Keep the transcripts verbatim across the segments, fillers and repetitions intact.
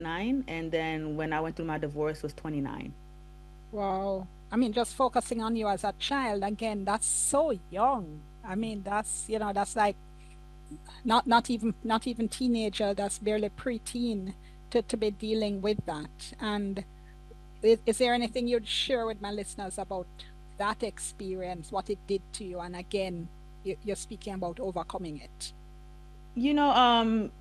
nine, and then when I went through my divorce was twenty-nine. Wow. I mean, just focusing on you as a child, again, that's so young. I mean, that's, you know, that's like not not even not even teenager, that's barely preteen to, to be dealing with that. And is, is there anything you'd share with my listeners about that experience, what it did to you? And again, you, you're speaking about overcoming it. You know, um,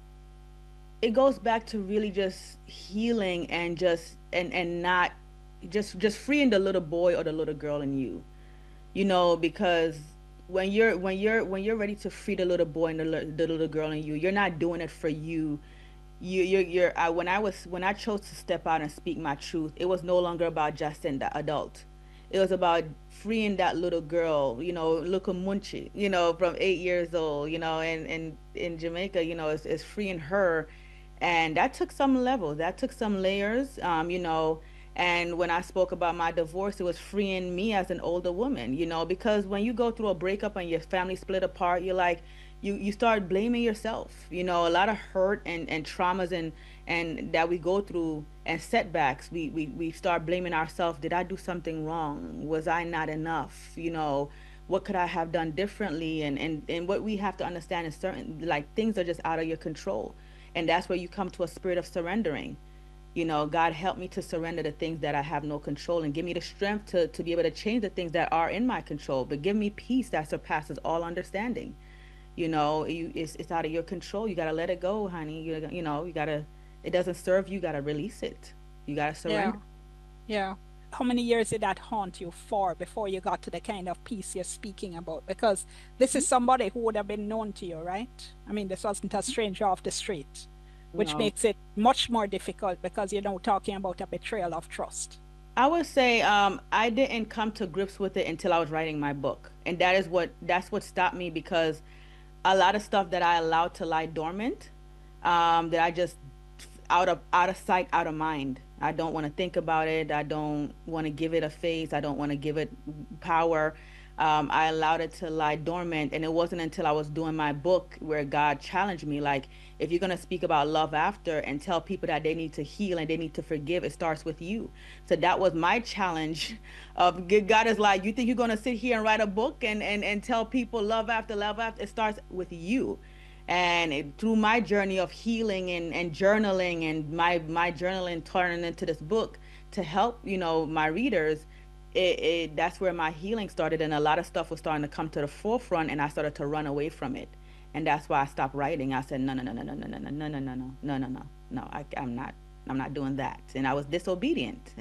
it goes back to really just healing and just and and not just just freeing the little boy or the little girl in you. You know, because when you're when you're when you're ready to free the little boy and the, li- the little girl in you, you're not doing it for you. You you're, you're I, when I was when I chose to step out and speak my truth, it was no longer about just an adult. It was about freeing that little girl, you know, Luka Munchi, you know, from eight years old, you know, and, and in Jamaica, you know, it's, it's freeing her. And that took some levels, that took some layers, um, you know. And when I spoke about my divorce, it was freeing me as an older woman, you know, because when you go through a breakup and your family split apart, you're like, you you start blaming yourself, you know, a lot of hurt and and traumas and and that we go through and setbacks, we we, we start blaming ourselves. Did I do something wrong? Was I not enough? You know, what could I have done differently? And and and what we have to understand is certain, like, things are just out of your control, and that's where you come to a spirit of surrendering. You know, God, help me to surrender the things that I have no control, and give me the strength to to be able to change the things that are in my control, but give me peace that surpasses all understanding. You know, you it's it's out of your control. You gotta let it go, honey. You you know, you gotta. It doesn't serve you. You gotta release it. You gotta Yeah, surrender. yeah. How many years did that haunt you for before you got to the kind of peace you're speaking about? Because this is somebody who would have been known to you, right? I mean, this wasn't a stranger off the street, which No, makes it much more difficult because you're now talking about a betrayal of trust. I would say um, I didn't come to grips with it until I was writing my book, and that is what that's what stopped me, because a lot of stuff that I allowed to lie dormant, um, that I just out of out of sight, out of mind. I don't want to think about it. I don't want to give it a face. I don't want to give it power. Um, I allowed it to lie dormant, and it wasn't until I was doing my book where God challenged me, like, if you're gonna speak about love after and tell people that they need to heal and they need to forgive, it starts with you. So that was my challenge. Of God is like, you think you're gonna sit here and write a book and and and tell people love after love after? It starts with you. And it, through my journey of healing and, and journaling, and my my journaling turning into this book to help, you know, my readers, it, it that's where my healing started, and a lot of stuff was starting to come to the forefront, and I started to run away from it. And that's why I stopped writing. I said, no, no, no, no, no, no, no, no, no, no, no, no, no, no, no, no. I, I'm not. I'm not doing that. And I was disobedient,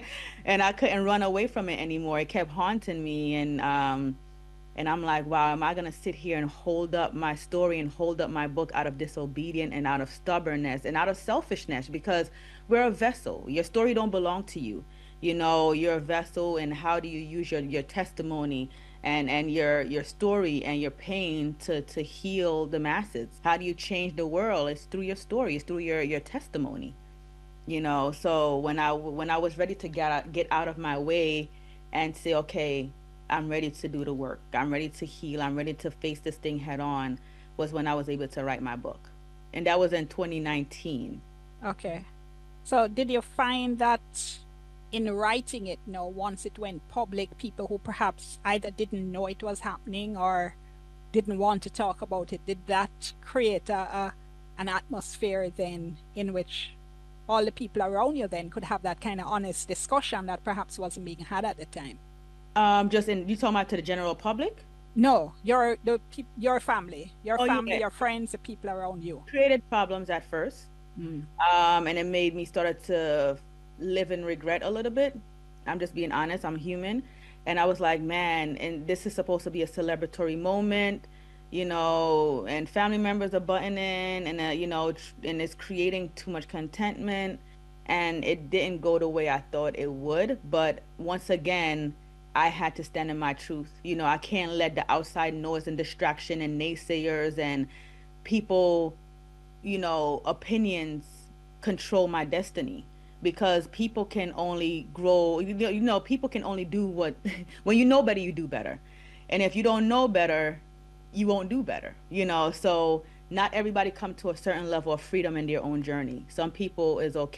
and I couldn't run away from it anymore. It kept haunting me, and um, and I'm like, wow, am I gonna sit here and hold up my story and hold up my book out of disobedience and out of stubbornness and out of selfishness? Because we're a vessel. Your story don't belong to you. You know, you're a vessel, and how do you use your, your testimony and, and your your story and your pain to, to heal the masses? How do you change the world? It's through your story, it's through your, your testimony. You know, so when I when I was ready to get out, get out of my way and say, okay, I'm ready to do the work. I'm ready to heal. I'm ready to face this thing head on, was when I was able to write my book. And that was in twenty nineteen. Okay. So did you find that in writing it, you know, once it went public, people who perhaps either didn't know it was happening or didn't want to talk about it, did that create a, a an atmosphere then in which all the people around you then could have that kind of honest discussion that perhaps wasn't being had at the time? Um, just in, you talking about to the general public? No, your the peop your family, your Oh family, yeah, your friends, the people around you. created problems at first. Mm. Um, and it made me started to live in regret a little bit. I'm just being honest. I'm human, and I was like, man, and this is supposed to be a celebratory moment, you know, and family members are butting in, and uh, you know, tr- and it's creating too much contentment, and it didn't go the way I thought it would. But once again, I had to stand in my truth. You know, I can't let the outside noise and distraction and naysayers and people, you know, opinions control my destiny, because people can only grow, you know, you know, people can only do what when you know better, you do better. And if you don't know better, you won't do better, you know. So not everybody come to a certain level of freedom in their own journey. Some people is okay